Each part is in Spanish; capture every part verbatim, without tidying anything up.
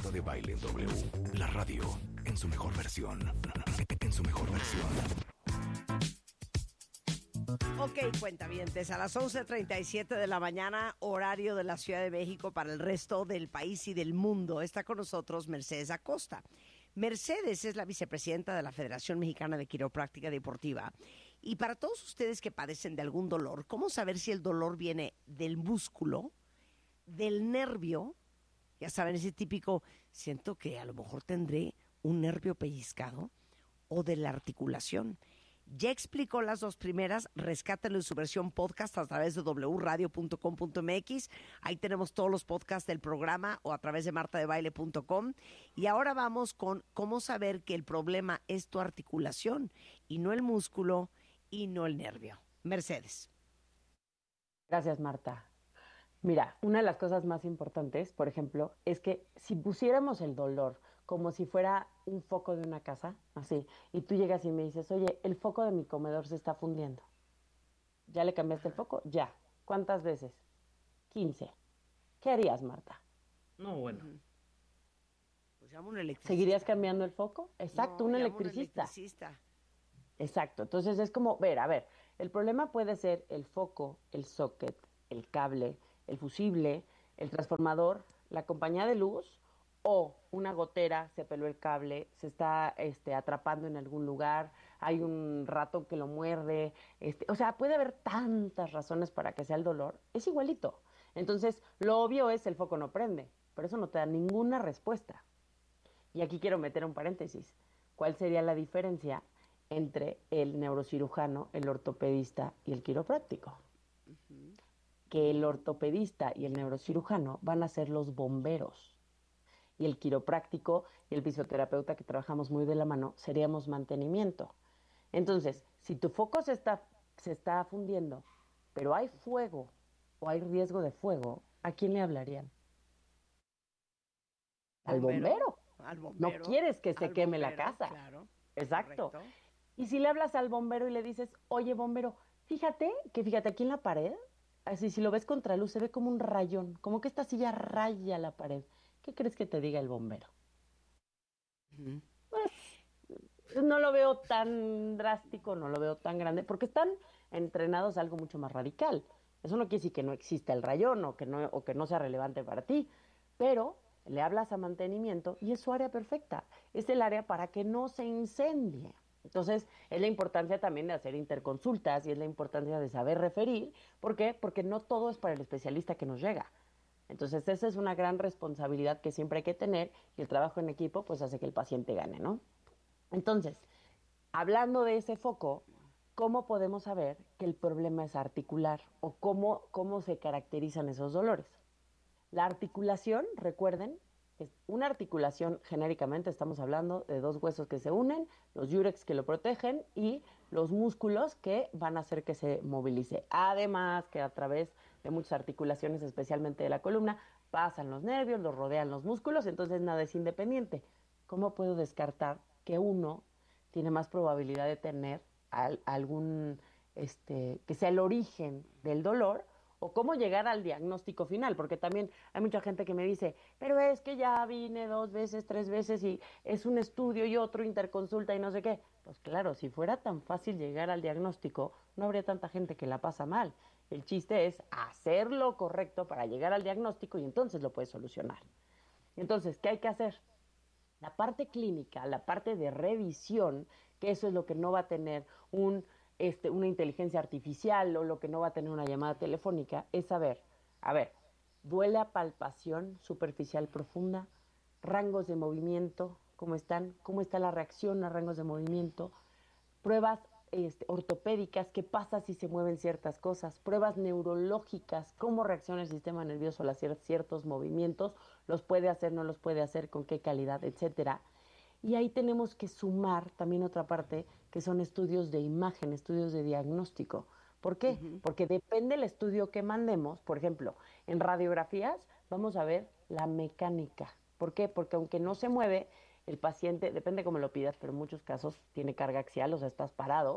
Marta de Baile en W. La radio en su mejor versión. En su mejor versión. Ok, cuentavientes, a las once treinta y siete de la mañana, horario de la Ciudad de México para el resto del país y del mundo, está con nosotros Mercedes Acosta. Mercedes es la vicepresidenta de la Federación Mexicana de Quiropráctica Deportiva. Y para todos ustedes que padecen de algún dolor, ¿cómo saber si el dolor viene del músculo, del nervio? Ya saben, ese típico, siento que a lo mejor tendré un nervio pellizcado, o de la articulación. Ya explicó las dos primeras, rescátenlo en su versión podcast a través de doble u radio punto com punto m x. Ahí tenemos todos los podcasts del programa o a través de marta de baile punto com. Y ahora vamos con cómo saber que el problema es tu articulación y no el músculo y no el nervio. Mercedes. Gracias, Marta. Mira, una de las cosas más importantes, por ejemplo, es que si pusiéramos el dolor como si fuera un foco de una casa, así, y tú llegas y me dices, oye, el foco de mi comedor se está fundiendo. ¿Ya le cambiaste el foco? Ya. ¿Cuántas veces? quince. ¿Qué harías, Marta? No, bueno. Uh-huh. Pues llamo un electricista. ¿Seguirías cambiando el foco? Exacto, no, un, llamo electricista. un electricista. Exacto, entonces es como, ver, a ver, el problema puede ser el foco, el socket, el cable, el fusible, el transformador, la compañía de luz, o una gotera, se peló el cable, se está este, atrapando en algún lugar, hay un ratón que lo muerde, este, o sea, puede haber tantas razones para que sea el dolor, es igualito. Entonces, lo obvio es el foco no prende, pero eso no te da ninguna respuesta. Y aquí quiero meter un paréntesis. ¿Cuál sería la diferencia entre el neurocirujano, el ortopedista y el quiropráctico? Uh-huh. Que el ortopedista y el neurocirujano van a ser los bomberos. Y el quiropráctico y el fisioterapeuta, que trabajamos muy de la mano, seríamos mantenimiento. Entonces, si tu foco se está, se está fundiendo, pero hay fuego o hay riesgo de fuego, ¿a quién le hablarían? Al bombero. Al bombero. No quieres que se queme bombero, la casa. Claro. Exacto. Correcto. Y si le hablas al bombero y le dices, oye, bombero, fíjate que fíjate aquí en la pared, así si lo ves contra luz, se ve como un rayón, como que esta silla raya la pared. ¿Qué crees que te diga el bombero? Uh-huh. Pues no lo veo tan drástico, no lo veo tan grande, porque están entrenados a algo mucho más radical. Eso no quiere decir que no exista el rayón o que no, o que no sea relevante para ti, pero le hablas a mantenimiento y es su área perfecta. Es el área para que no se incendie. Entonces, es la importancia también de hacer interconsultas y es la importancia de saber referir. ¿Por qué? Porque no todo es para el especialista que nos llega. Entonces, esa es una gran responsabilidad que siempre hay que tener y el trabajo en equipo pues hace que el paciente gane, ¿no? Entonces, hablando de ese foco, ¿cómo podemos saber que el problema es articular o cómo, cómo se caracterizan esos dolores? La articulación, recuerden, es una articulación genéricamente, estamos hablando de dos huesos que se unen, los yurex que lo protegen y los músculos que van a hacer que se movilice. Además que a través de muchas articulaciones, especialmente de la columna, pasan los nervios, los rodean los músculos, entonces nada es independiente. ¿Cómo puedo descartar que uno tiene más probabilidad de tener al, algún, este, que sea el origen del dolor? O cómo llegar al diagnóstico final, porque también hay mucha gente que me dice, pero es que ya vine dos veces, tres veces y es un estudio y otro interconsulta y no sé qué. Pues claro, si fuera tan fácil llegar al diagnóstico, no habría tanta gente que la pasa mal. El chiste es hacer lo correcto para llegar al diagnóstico y entonces lo puedes solucionar. Entonces, ¿qué hay que hacer? La parte clínica, la parte de revisión, que eso es lo que no va a tener un... Este, una inteligencia artificial o lo que no va a tener una llamada telefónica, es saber, a ver, duele a palpación superficial profunda, rangos de movimiento, cómo están, cómo está la reacción a rangos de movimiento, pruebas este, ortopédicas, qué pasa si se mueven ciertas cosas, pruebas neurológicas, cómo reacciona el sistema nervioso al hacer ciertos movimientos, los puede hacer, no los puede hacer, con qué calidad, etcétera. Y ahí tenemos que sumar también otra parte, que son estudios de imagen, estudios de diagnóstico. ¿Por qué? Uh-huh. Porque depende del estudio que mandemos. Por ejemplo, en radiografías vamos a ver la mecánica. ¿Por qué? Porque aunque no se mueve, el paciente, depende cómo lo pidas, pero en muchos casos tiene carga axial, o sea, estás parado,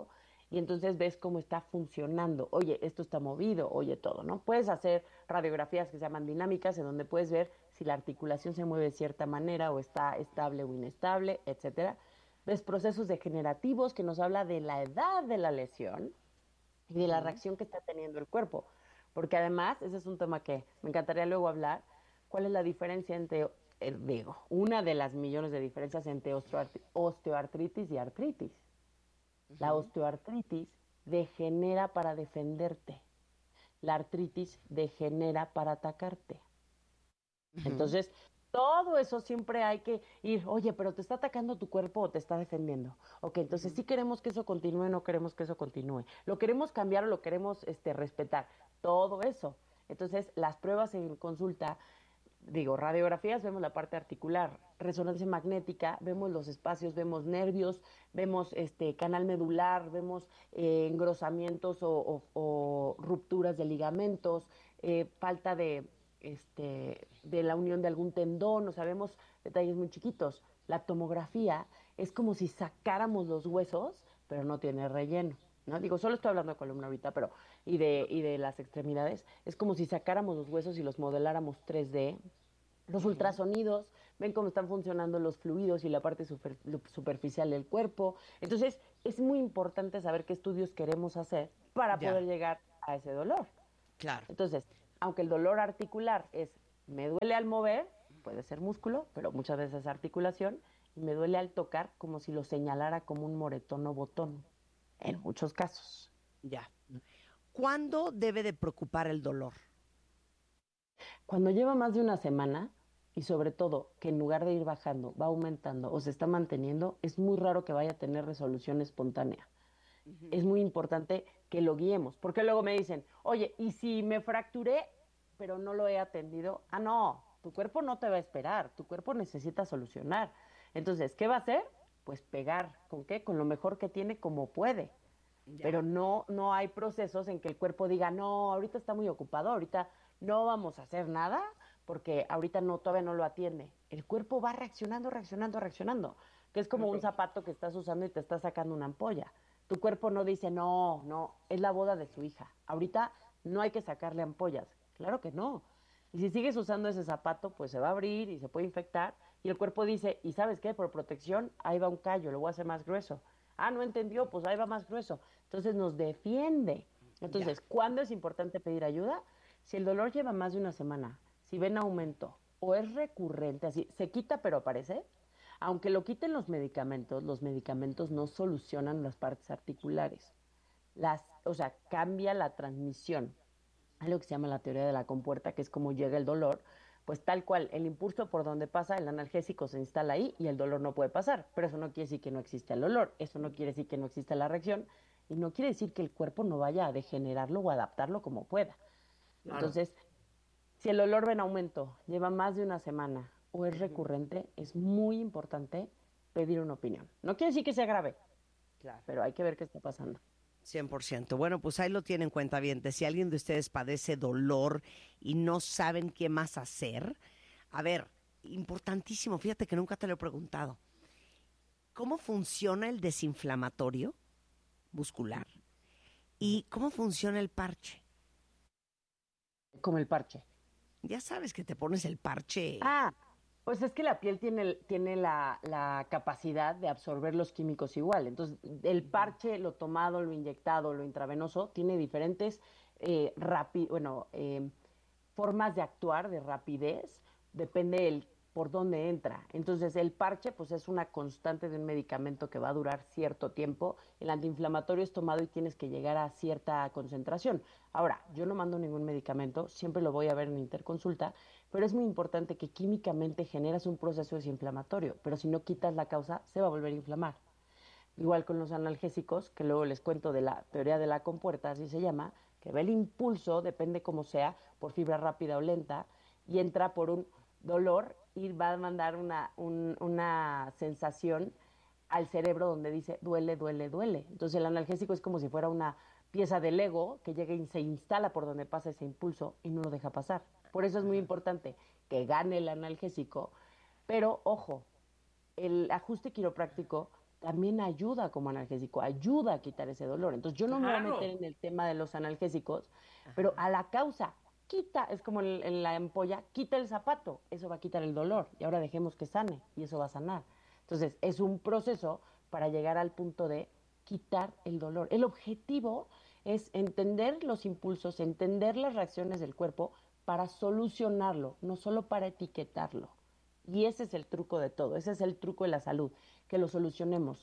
y entonces ves cómo está funcionando. Oye, esto está movido, oye todo, ¿no? Puedes hacer radiografías que se llaman dinámicas, en donde puedes ver si la articulación se mueve de cierta manera o está estable o inestable, etcétera. Ves procesos degenerativos que nos habla de la edad de la lesión y de la reacción que está teniendo el cuerpo. Porque además, ese es un tema que me encantaría luego hablar, ¿cuál es la diferencia entre, eh, digo, una de las millones de diferencias entre osteoartritis, osteoartritis y artritis? Uh-huh. La osteoartritis degenera para defenderte. La artritis degenera para atacarte. Uh-huh. Entonces, todo eso siempre hay que ir, oye, pero ¿te está atacando tu cuerpo o te está defendiendo? Ok, entonces uh-huh. sí queremos que eso continúe, no queremos que eso continúe. Lo queremos cambiar o lo queremos este, respetar. Todo eso. Entonces, las pruebas en consulta, digo, radiografías, vemos la parte articular, resonancia magnética, vemos los espacios, vemos nervios, vemos este canal medular, vemos eh, engrosamientos o, o, o rupturas de ligamentos, eh, falta de, este, de la unión de algún tendón, o sea, vemos detalles muy chiquitos. La tomografía es como si sacáramos los huesos, pero no tiene relleno, ¿no? Digo, solo estoy hablando de columna ahorita, pero y de, y de las extremidades, es como si sacáramos los huesos y los modeláramos tres D. Los ultrasonidos, ven cómo están funcionando los fluidos y la parte super, superficial del cuerpo. Entonces, es muy importante saber qué estudios queremos hacer para ya. poder llegar a ese dolor. Claro. Entonces, aunque el dolor articular es, me duele al mover, puede ser músculo, pero muchas veces es articulación, y me duele al tocar como si lo señalara como un moretón o botón, en muchos casos. Ya. ¿Cuándo debe de preocupar el dolor? Cuando lleva más de una semana, y sobre todo que en lugar de ir bajando, va aumentando o se está manteniendo, es muy raro que vaya a tener resolución espontánea. Uh-huh. Es muy importante que lo guiemos, porque luego me dicen, oye, ¿y si me fracturé, pero no lo he atendido? Ah, no, tu cuerpo no te va a esperar, tu cuerpo necesita solucionar. Entonces, ¿qué va a hacer? Pues pegar. ¿Con qué? Con lo mejor que tiene como puede. Ya. Pero no, no hay procesos en que el cuerpo diga, no, ahorita está muy ocupado, ahorita no vamos a hacer nada, porque ahorita no, todavía no lo atiende. El cuerpo va reaccionando, reaccionando, reaccionando, que es como okay. un zapato que estás usando y te está sacando una ampolla. Tu cuerpo no dice, no, no, es la boda de su hija. Ahorita no hay que sacarle ampollas. Claro que no. Y si sigues usando ese zapato, pues se va a abrir y se puede infectar. Y el cuerpo dice, ¿y sabes qué? Por protección, ahí va un callo, lo voy a hacer más grueso. Ah, no entendió, pues ahí va más grueso. Entonces nos defiende. Entonces, ya. ¿Cuándo es importante pedir ayuda? Si el dolor lleva más de una semana, si ven aumento o es recurrente, así, se quita pero aparece, aunque lo quiten los medicamentos, los medicamentos no solucionan las partes articulares. Las, o sea, cambia la transmisión. Hay lo que se llama la teoría de la compuerta, que es como llega el dolor, pues tal cual, el impulso por donde pasa, el analgésico se instala ahí y el dolor no puede pasar. Pero eso no quiere decir que no existe el dolor, eso no quiere decir que no existe la reacción y no quiere decir que el cuerpo no vaya a degenerarlo o adaptarlo como pueda. Claro. Entonces, si el dolor va en aumento, lleva más de una semana o es recurrente, es muy importante pedir una opinión. No quiere decir que sea grave, claro, pero hay que ver qué está pasando. cien por ciento. Bueno, pues ahí lo tienen, cuentavientes. Si alguien de ustedes padece dolor y no saben qué más hacer, a ver, importantísimo, fíjate que nunca te lo he preguntado. ¿Cómo funciona el desinflamatorio muscular? ¿Y cómo funciona el parche? Como el parche. Ya sabes que te pones el parche. Ah, pues es que la piel tiene, tiene la, la capacidad de absorber los químicos igual. Entonces, el parche, lo tomado, lo inyectado, lo intravenoso, tiene diferentes eh, rapi- bueno, eh, formas de actuar, de rapidez, depende el por dónde entra. Entonces, el parche, pues es una constante de un medicamento que va a durar cierto tiempo. El antiinflamatorio es tomado y tienes que llegar a cierta concentración. Ahora, yo no mando ningún medicamento, siempre lo voy a ver en interconsulta, pero es muy importante que químicamente generas un proceso desinflamatorio, pero si no quitas la causa, se va a volver a inflamar. Igual con los analgésicos, que luego les cuento de la teoría de la compuerta, así se llama, que ve el impulso, depende cómo sea, por fibra rápida o lenta, y entra por un dolor y va a mandar una, un, una sensación al cerebro donde dice duele, duele, duele. Entonces el analgésico es como si fuera una pieza de Lego que llega y se instala por donde pasa ese impulso y no lo deja pasar. Por eso es muy importante que gane el analgésico, pero ojo, el ajuste quiropráctico también ayuda como analgésico, ayuda a quitar ese dolor. Entonces yo no me voy a Claro. meter en el tema de los analgésicos, pero a la causa, quita, es como el- en la ampolla, quita el zapato, eso va a quitar el dolor y ahora dejemos que sane y eso va a sanar. Entonces es un proceso para llegar al punto de quitar el dolor. El objetivo es entender los impulsos, entender las reacciones del cuerpo para solucionarlo, no solo para etiquetarlo. Y ese es el truco de todo, ese es el truco de la salud, que lo solucionemos.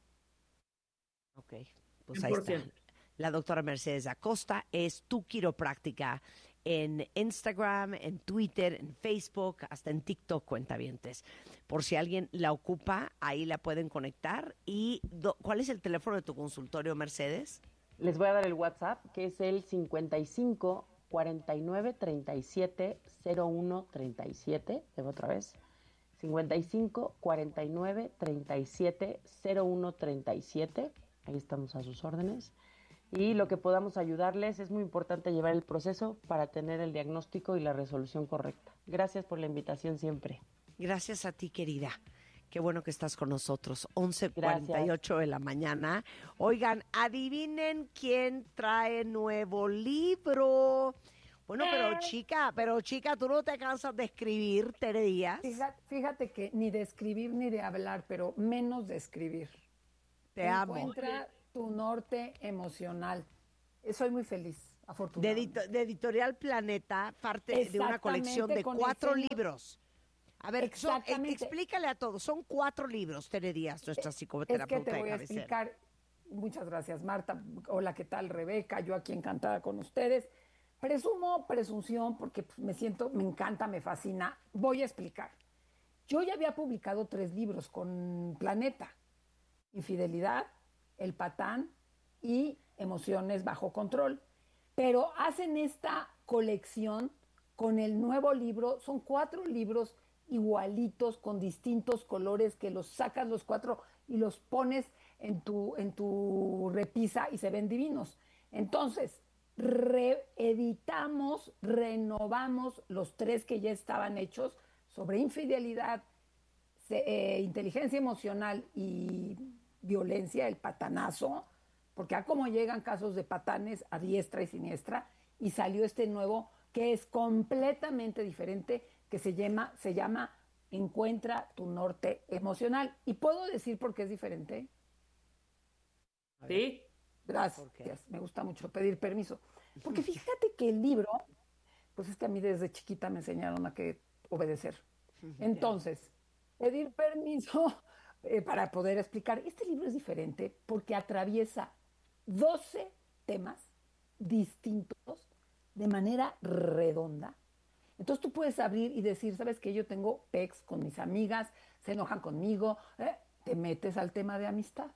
Ok, pues ahí está. cien por ciento. La doctora Mercedes Acosta es tu quiropráctica en Instagram, en Twitter, en Facebook, hasta en TikTok, cuentavientes. Por si alguien la ocupa, ahí la pueden conectar. ¿Y do- cuál es el teléfono de tu consultorio, Mercedes? Les voy a dar el WhatsApp, que es el cincuenta y cinco, cuarenta y nueve, treinta y siete, cero uno, treinta y siete. Debo otra vez. cincuenta y cinco, cuarenta y nueve, treinta y siete, cero uno, treinta y siete. Ahí estamos a sus órdenes. Y lo que podamos ayudarles, es muy importante llevar el proceso para tener el diagnóstico y la resolución correcta. Gracias por la invitación siempre. Gracias a ti, querida. Qué bueno que estás con nosotros. once cuarenta y ocho de la mañana. Oigan, adivinen quién trae nuevo libro. Bueno, pero chica, pero chica, tú no te cansas de escribir, Tere Díaz. Fíjate, fíjate que ni de escribir ni de hablar, pero menos de escribir. Te amo. Encuentra tu norte emocional. Eh, Soy muy feliz, De, afortunadamente. edito- de Editorial Planeta, parte de una colección de Exactamente, con el cuatro señor- libros. A ver, son- e- Exactamente. explícale a todos. Son cuatro libros, Tere Díaz, nuestra Es que psicoterapeuta te de voy a cabecera. explicar. Muchas gracias, Marta. Hola, ¿qué tal, Rebeca? Yo aquí encantada con ustedes. Presumo presunción porque pues, me siento, me encanta, me fascina. Voy a explicar. Yo ya había publicado tres libros con Planeta. Infidelidad, El Patán y Emociones bajo control. Pero hacen esta colección con el nuevo libro. Son cuatro libros igualitos, con distintos colores, que los sacas los cuatro y los pones en tu, en tu repisa y se ven divinos. Entonces, reeditamos, renovamos los tres que ya estaban hechos sobre infidelidad, se- eh, inteligencia emocional y violencia, el patanazo, porque a cómo llegan casos de patanes a diestra y siniestra, y salió este nuevo que es completamente diferente, que se llama, se llama Encuentra tu norte emocional. Y puedo decir por qué es diferente. ¿Sí? Gracias, ¿Por qué? me gusta mucho pedir permiso. Porque fíjate que el libro, pues es que a mí desde chiquita me enseñaron a que obedecer. Entonces, pedir permiso eh, para poder explicar. Este libro es diferente porque atraviesa doce temas distintos de manera redonda. Entonces tú puedes abrir y decir, ¿sabes qué? Yo tengo pex con mis amigas, se enojan conmigo, ¿eh? Te metes al tema de amistad.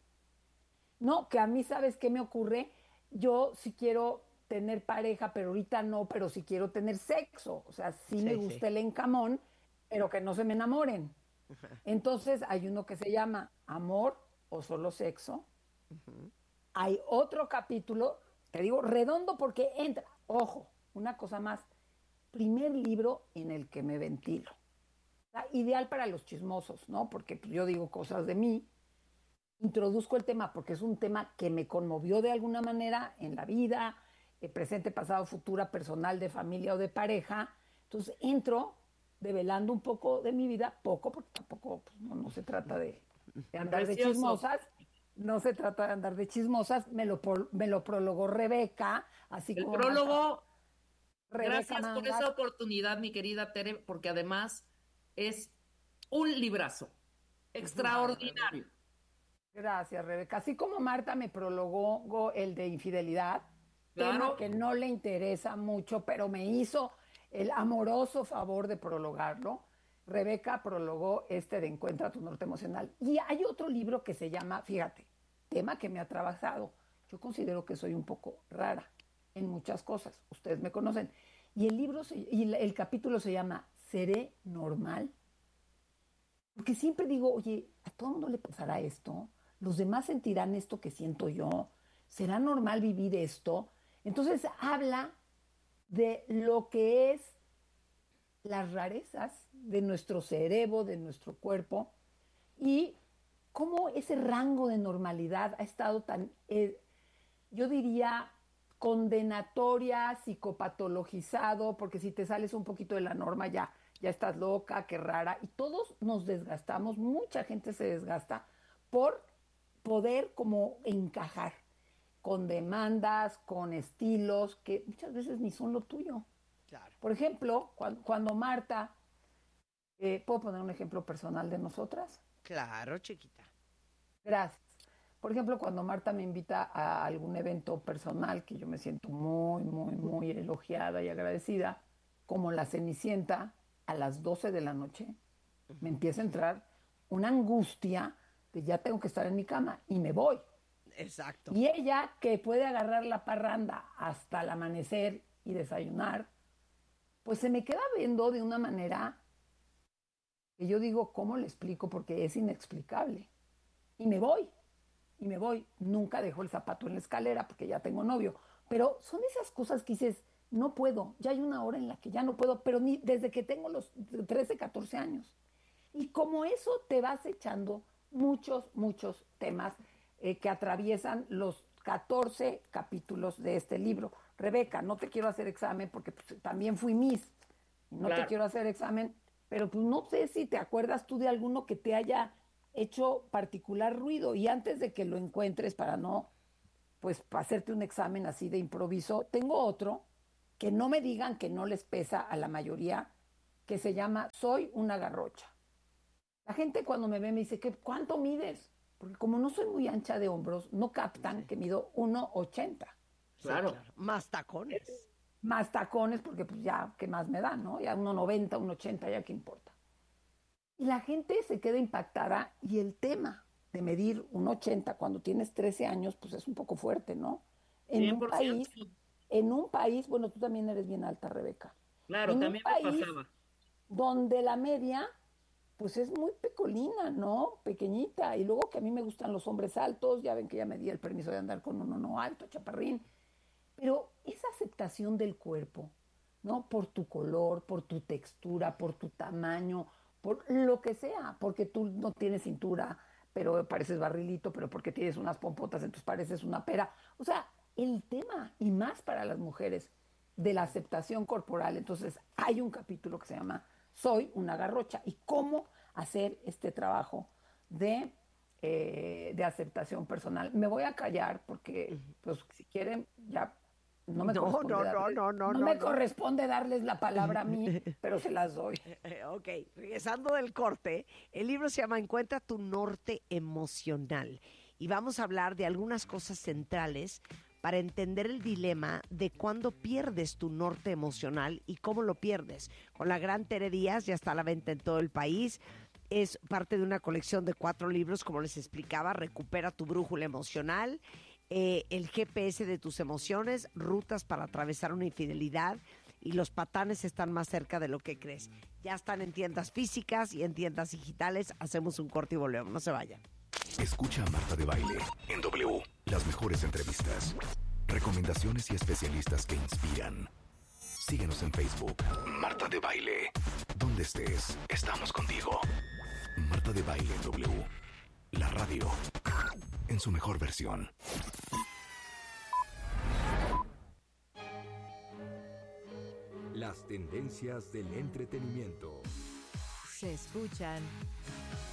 No, que a mí, ¿sabes qué me ocurre? Yo sí quiero tener pareja, pero ahorita no, pero sí quiero tener sexo. O sea, sí, Sí, me sí. gusta el encamón, pero que no se me enamoren. Entonces hay uno que se llama Amor o solo sexo. Hay otro capítulo, te digo redondo porque entra, ojo, una cosa más, primer libro en el que me ventilo. O sea, ideal para los chismosos, ¿no? Porque pues, yo digo cosas de mí, introduzco el tema porque es un tema que me conmovió de alguna manera en la vida, eh, presente, pasado, futura, personal, de familia o de pareja. Entonces entro develando un poco de mi vida, poco, porque tampoco pues, no, no se trata de, de andar Precioso. de chismosas, no se trata de andar de chismosas, me lo, por- me lo prologó Rebeca, así El como prólogo, Rebeca gracias por Mangas. esa oportunidad, mi querida Tere, porque además es un librazo extraordinario. Gracias, Rebeca. Así como Marta me prologó el de infidelidad, Claro. tema que no le interesa mucho, pero me hizo el amoroso favor de prologarlo. Rebeca prologó este de Encuentra tu norte emocional. Y hay otro libro que se llama, fíjate, tema que me ha trabajado. Yo considero que soy un poco rara en muchas cosas. Ustedes me conocen. Y el libro se- y el, el capítulo se llama ¿Seré normal? Porque siempre digo, oye, ¿a todo el mundo le pasará esto? ¿Los demás sentirán esto que siento yo? ¿Será normal vivir esto? Entonces habla de lo que es las rarezas de nuestro cerebro, de nuestro cuerpo, y cómo ese rango de normalidad ha estado tan, eh, yo diría, condenatoria, psicopatologizado, porque si te sales un poquito de la norma ya, ya estás loca, qué rara, y todos nos desgastamos, mucha gente se desgasta por poder como encajar con demandas, con estilos que muchas veces ni son lo tuyo. Claro. Por ejemplo, cuando, cuando Marta, eh, ¿puedo poner un ejemplo personal de nosotras? Claro, chiquita. Gracias. Por ejemplo, cuando Marta me invita a algún evento personal que yo me siento muy, muy, muy elogiada y agradecida, como la Cenicienta, a las doce de la noche, me empieza a entrar una angustia de ya tengo que estar en mi cama y me voy. Exacto. Y ella, que puede agarrar la parranda hasta el amanecer y desayunar, pues se me queda viendo de una manera que yo digo, ¿cómo le explico? Porque es inexplicable. Y me voy, y me voy. Nunca dejo el zapato en la escalera porque ya tengo novio. Pero son esas cosas que dices, no puedo. Ya hay una hora en la que ya no puedo, pero ni desde que tengo los trece, catorce años. Y como eso te vas echando muchos, muchos temas eh, que atraviesan los catorce capítulos de este libro. Rebeca, no te quiero hacer examen porque pues, también fui Miss. No Claro. te quiero hacer examen, pero pues no sé si te acuerdas tú de alguno que te haya hecho particular ruido. Y antes de que lo encuentres para no, pues, hacerte un examen así de improviso, tengo otro que no me digan que no les pesa a la mayoría, que se llama Soy una garrocha. La gente cuando me ve me dice, ¿qué, ¿cuánto mides? Porque como no soy muy ancha de hombros, no captan Sí. que mido uno ochenta. Claro. Sí, claro. Más tacones. Más tacones, porque pues ya, ¿qué más me da, no? Ya uno noventa, uno ochenta, ya qué importa. Y la gente se queda impactada y el tema de medir uno ochenta cuando tienes trece años, pues es un poco fuerte, ¿no? En cien un por país, ciento. en un país, bueno, tú también eres bien alta, Rebeca. Claro, En un también me país pasaba. donde la media, pues es muy pecolina, ¿no? Pequeñita. Y luego que a mí me gustan los hombres altos, ya ven que ya me di el permiso de andar con uno no alto, chaparrín. Pero esa aceptación del cuerpo, ¿no? Por tu color, por tu textura, por tu tamaño, por lo que sea, porque tú no tienes cintura, pero pareces barrilito, pero porque tienes unas pompotas, entonces pareces una pera. O sea, el tema, y más para las mujeres, de la aceptación corporal. Entonces, hay un capítulo que se llama Soy una garrocha y cómo hacer este trabajo de, eh, de aceptación personal. Me voy a callar porque, pues, si quieren, ya no me No, corresponde no, no, darles, no, no, no no, me no. corresponde darles la palabra a mí, pero se las doy. Eh, ok, regresando del corte, el libro se llama Encuentra tu norte emocional y vamos a hablar de algunas cosas centrales para entender el dilema de cuándo pierdes tu norte emocional y cómo lo pierdes. Con la gran Tere Díaz, ya está a la venta en todo el país. Es parte de una colección de cuatro libros, como les explicaba, Recupera tu brújula emocional, eh, el G P S de tus emociones, rutas para atravesar una infidelidad y los patanes están más cerca de lo que crees. Ya están en tiendas físicas y en tiendas digitales. Hacemos un corte y volvemos. No se vayan. Escucha a Marta de Baile en W. Las mejores entrevistas, recomendaciones y especialistas que inspiran. Síguenos en Facebook. Marta de Baile. Donde estés, estamos contigo. Marta de Baile en W. La radio en su mejor versión. Las tendencias del entretenimiento. Se escuchan,